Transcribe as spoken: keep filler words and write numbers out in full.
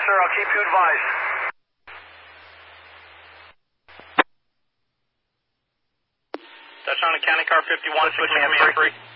sir. I'll keep you advised. Touch on a county car fifty-one, switch command three.